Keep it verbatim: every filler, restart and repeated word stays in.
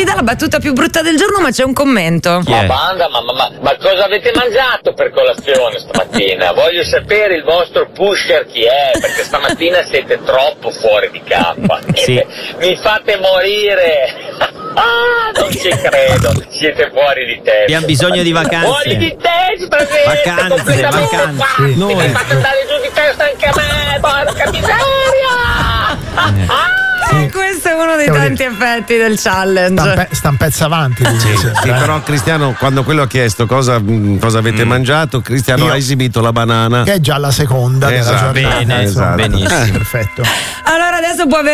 dà la battuta più brutta del giorno, ma c'è un commento. Ma banda, ma, ma, ma, ma cosa avete mangiato per colazione stamattina? Voglio sapere il vostro pusher chi è, perché stamattina siete troppo fuori di campo. Sì. Mi fate morire. Ah, non ci credo, siete fuori di testa. Abbiamo bisogno di vacanze. Fuori di testa, siete Vacanze, completamente vacanze. pazzi, Noi- mi fate andare giù di testa anche a me, porca miseria! Ah! Eh, questo è uno dei Devo tanti effetti del challenge. Stampe- sta un pezzo avanti. Sì, sì, però Cristiano, quando quello ha chiesto cosa, mh, cosa avete mangiato, Cristiano Io- ha esibito la banana. Che è già la seconda Esatto. della giornata. Bene, insomma. benissimo. Perfetto. Allora adesso può avere